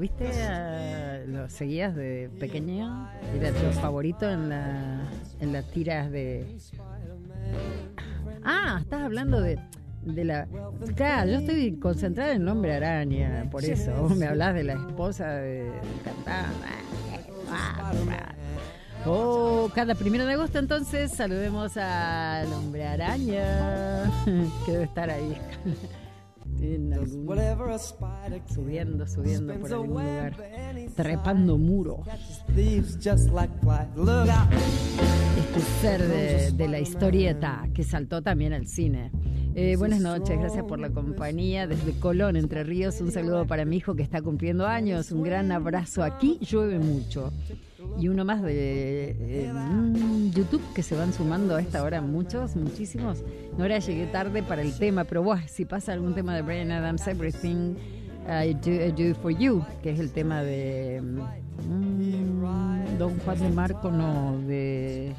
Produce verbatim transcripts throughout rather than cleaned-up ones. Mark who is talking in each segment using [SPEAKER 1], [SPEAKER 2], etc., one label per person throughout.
[SPEAKER 1] viste? Uh, ¿Lo seguías de pequeño? ¿Era tu favorito en la en las tiras de...? Ah, estás hablando de... de la claro, yo estoy concentrada en el Hombre Araña, por eso vos me hablás de la esposa de cantante. Oh, cada primero de agosto entonces saludemos al Hombre Araña que debe estar ahí algún, subiendo, subiendo por algún lugar, trepando muros. Este ser de, de la historieta que saltó también al cine. Eh, buenas noches, gracias por la compañía. Desde Colón, Entre Ríos, un saludo para mi hijo que está cumpliendo años. Un gran abrazo. Aquí llueve mucho. Y uno más de eh, YouTube, que se van sumando a esta hora muchos, muchísimos. Ahora llegué tarde para el tema, pero buah, si pasa algún tema de Bryan Adams, Everything I Do, I Do For You, que es el tema de mm, Don Juan de Marco, no, de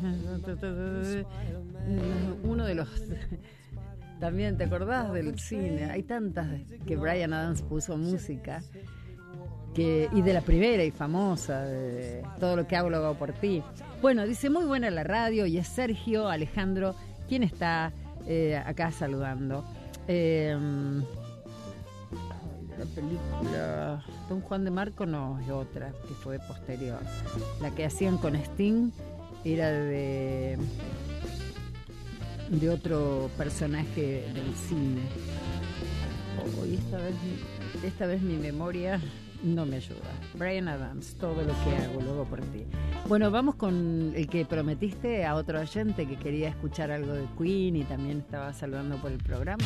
[SPEAKER 1] uno de los... También, ¿te acordás del cine? Hay tantas que Bryan Adams puso música. Que, y de la primera y famosa, de Todo lo que hago lo hago por ti. Bueno, dice, muy buena la radio, y es Sergio Alejandro quien está eh, acá saludando. Eh, la película Don Juan de Marco no, es otra, que fue posterior. La que hacían con Sting era de, de otro personaje del cine. Oh, y esta vez, esta vez mi memoria... no me ayuda. Bryan Adams, Todo lo que hago, luego por ti. Bueno, vamos con el que prometiste a otro oyente que quería escuchar algo de Queen y también estaba saludando por el programa.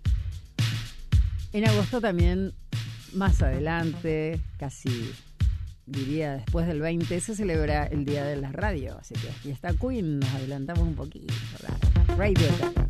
[SPEAKER 1] En agosto también, más adelante, casi diría después del veinte, se celebra el Día de la Radio. Así que aquí está Queen, nos adelantamos un poquito. Radio Gaga.